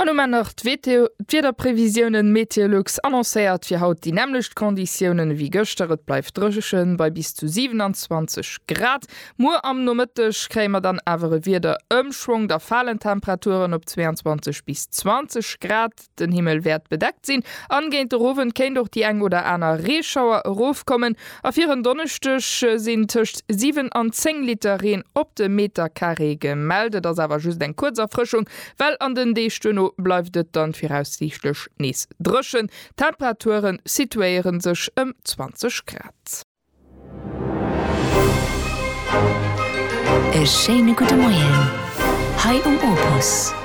An noch Wetterprävisionen Meteorlux annoncéiert fir haut die Nämlichtkonditionen wie gëchteret bleif drschen bei bis zu 27 Grad. Mo am Nomittech krämer dann awer wieder Ömschwung der Fallentemperaturen op 22 bis 20 Grad. Den Himmel werd bedeckt sinn. Angehend Rowen kennt doch die eng oder einer Reschauer Rofkommen. Auf ihren Donnerstech sind tcht 7 an 10 Liter Reen op de Meter Carré gemeldet. Das aber just en kurzer Frischung, weil an den D-Stunno bleibt et dann voraussichtlich nies drschen. Temperaturen situieren sich 20 Grad. E schöne gute Morgen. Hi Opus.